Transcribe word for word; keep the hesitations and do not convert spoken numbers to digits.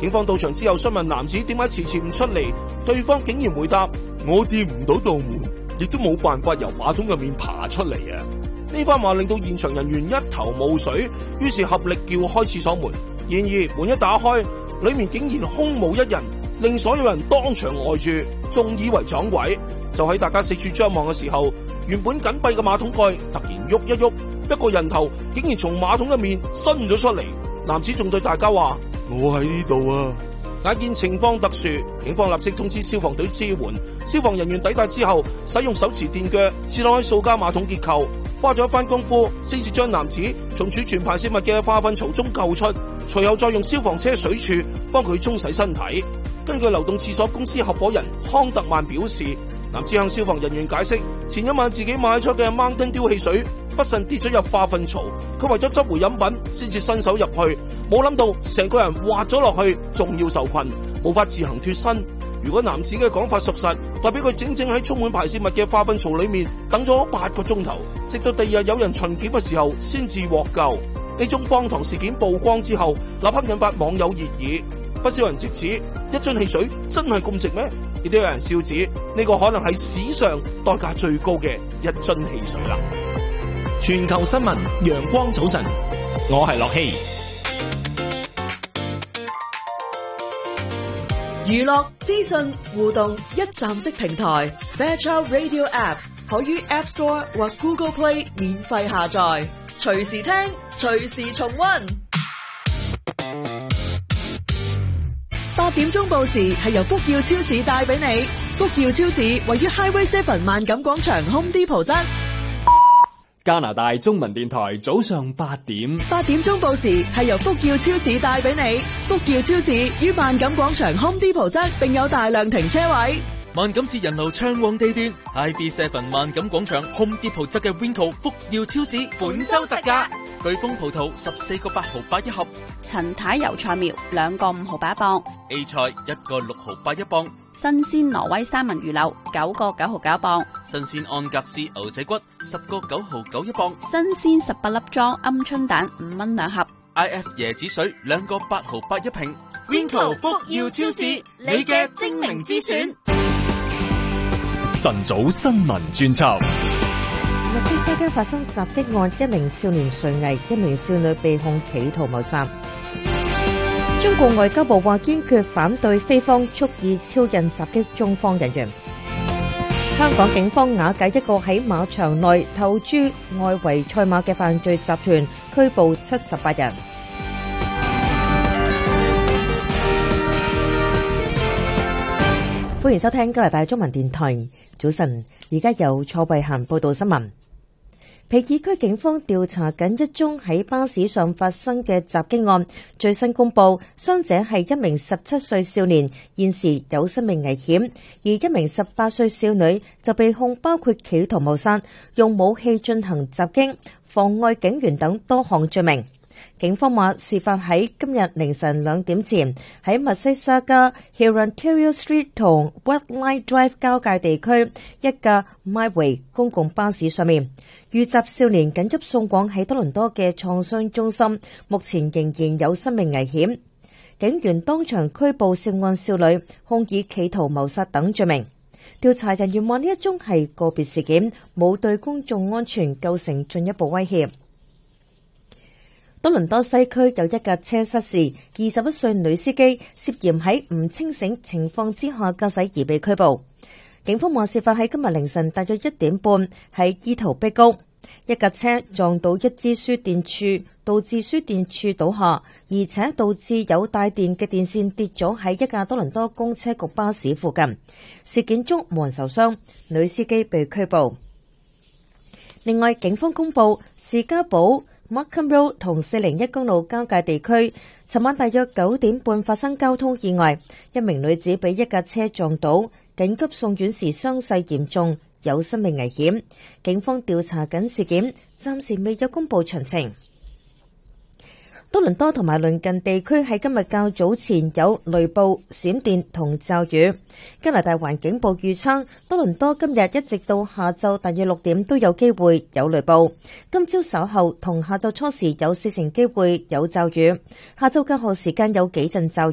警方到場之後詢問男子點解遲遲唔出嚟，對方竟然回答：我掂唔到道門，亦都冇辦法由馬桶入面爬出嚟啊！呢番話令到現場人員一頭霧水，於是合力撬開廁所門。然而門一打開，裏面竟然空無一人，令所有人當場呆住，仲以為撞鬼。就喺大家四處張望嘅時候，原本緊閉嘅馬桶蓋突然喐一喐，一個人頭竟然從馬桶入面伸咗出嚟。男子仲對大家話：我喺呢度啊！眼見情況特殊，警方立即通知消防隊支援。消防人員抵達之後，使用手持電鋸切開塑膠馬桶結構，花咗一番功夫，先至將男子從儲存排泄物嘅化糞槽中救出。隨後再用消防車水柱幫佢沖洗身體。根據流動廁所公司合夥人康特曼表示，男子向消防人員解釋，前一晚自己買咗嘅 Mountain Dew 汽水不慎跌咗入化糞槽，佢為咗執回飲品先至伸手入去，冇諗到成個人滑咗落去，仲要受困，無法自行脫身。如果男子嘅講法屬實，代表佢整整喺充滿排泄物嘅化糞槽裏面等咗八個鐘頭，直到第二日有人巡檢嘅時候先至獲救。呢宗荒唐事件曝光之後，立刻引發網友熱議，不少人直指一樽汽水真係咁值咩？亦都有人笑指呢個可能係史上代價最高嘅一樽汽水啦。 全球新聞，陽光早晨，我係樂希。 娛樂資訊互動一站式平台 Fairchild Radio App 可於 App Store 或 Google Play 免費下載，隨時聽，隨時重溫。八點鐘報時係由福耀超市帶俾你。福耀超市位於 Highway Seven 萬錦廣場 Home Depot 側。 加拿大中文電台早上八點。 八點鐘報時係由福耀超市帶俾你。福耀超市於萬錦廣場 Home Depot 側，並有大量停車位。 萬錦市人流暢旺地段 ，High V Seven 萬錦廣場 Home Depot 側嘅 Winco 福耀超市本周特價，巨峰葡萄十四個八毫八一盒， 陳太油菜苗兩個五毫八一磅 ，A 菜一個六毫八一磅， 新鮮挪威三文魚柳九個九毫九一磅， 新鮮安格斯牛仔骨十個九毫九一磅， 新鮮十八粒裝鵪鶉蛋五蚊兩盒 ，I F 椰子水兩個八毫八一瓶 ，Winco 福耀超市，你嘅精明之選。 晨早新聞專輯。 墨西哥發生襲擊案，一名少年垂危，一名少女被控企圖謀殺。中國外交部話堅決反對非方蓄意挑釁襲擊中方人員。香港警方瓦解一個喺馬場內投注外圍賽馬嘅犯罪集團，拘捕七十八人。歡迎收聽加拿大中文電台早晨，而家由蔡慧嫻報道新聞。皮爾區警方調查緊一宗喺巴士上發生嘅襲擊案，最新公布傷者係一名十七歲少年，現時有生命危險，而一名十八歲少女就被控包括企圖謀殺、用武器進行襲擊、妨礙警員等多項罪名。警方話，事發喺今日凌晨兩點前，喺密西沙加 Hirantario Street 同 Whiteline Drive 交界地區一架 MyWay 公共巴士上面，遇襲少年緊急送往喺多倫多嘅創傷中心，目前仍然有生命危險。警員當場拘捕涉案少女，控以企圖謀殺等罪名。調查人員話呢一宗係個別事件，冇對公眾安全構成進一步威脅。多倫多西區有一架車失事，二十一歲女司機涉嫌喺唔清醒情況之下駕駛而被拘捕。警方話事發喺今日凌晨大約一點半，喺伊圖碧谷，一架車撞到一支輸電柱，導致輸電柱倒下，而且導致有帶電嘅電線跌咗喺一架多倫多公車局巴士附近。事件中冇人受傷，女司機被拘捕。另外，警方公布士嘉堡Markham Road 同四零一公路交界地區，尋晚大約九點半發生交通意外，一名女子被一架車撞倒，緊急送院時傷勢嚴重，有生命危險。警方調查緊事件，暫時未有公布詳情。多倫多同埋鄰近地區喺今日較早前有雷暴、閃電同驟雨。加拿大環境部預測，多倫多今日一直到下晝大約六點都有機會有雷暴。今朝稍後同下晝初時有四成機會有驟雨，下晝較後時間有幾陣驟雨。